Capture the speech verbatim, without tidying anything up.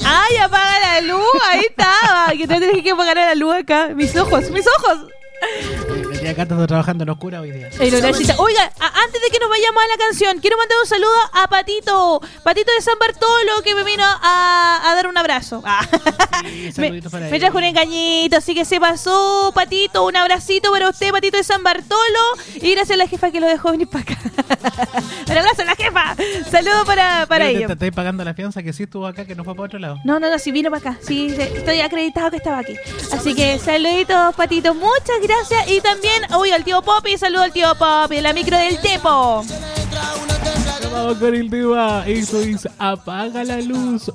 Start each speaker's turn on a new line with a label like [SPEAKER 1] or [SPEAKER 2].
[SPEAKER 1] Ay, apaga la luz, ahí estaba. Que te tienes que apagar la luz acá. Mis ojos, mis ojos.
[SPEAKER 2] El día acá estamos trabajando en oscura hoy día.
[SPEAKER 1] El Oiga, a- antes de que nos vayamos a la canción, quiero mandar un saludo a Patito. Patito de San Bartolo, que me vino a, a dar un abrazo. Ah.
[SPEAKER 2] Sí,
[SPEAKER 1] me,
[SPEAKER 2] saluditos para
[SPEAKER 1] me
[SPEAKER 2] él.
[SPEAKER 1] trajo un engañito, así que se pasó, Patito. Un abracito para usted, Patito de San Bartolo. Y gracias a la jefa que lo dejó venir para acá. Un abrazo a la jefa. Saludo para, para
[SPEAKER 2] Oye,
[SPEAKER 1] ellos.
[SPEAKER 2] ¿Te estáis pagando la fianza que sí estuvo acá, que no fue para otro lado?
[SPEAKER 1] No, no, no, sí vino para acá. Sí, sí, estoy acreditado que estaba aquí. Así que saluditos, Patito. Muchas gracias. Y también, uy, al tío Popi. Saludo al tío Popi, la micro del Tepo.
[SPEAKER 2] Vamos con el tema. Eso es Apaga la Luz.